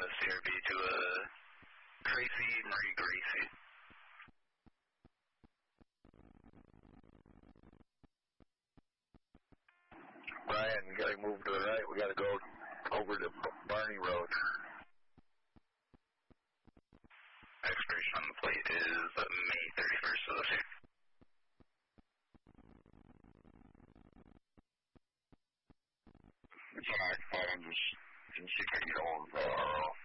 CRB to Gracie, Marie Gracie. Brian, we gotta move to the right. We gotta go over to Barney Road. Expiration on the plate is May 31st of this year. It's an occupied, I'm just insecure of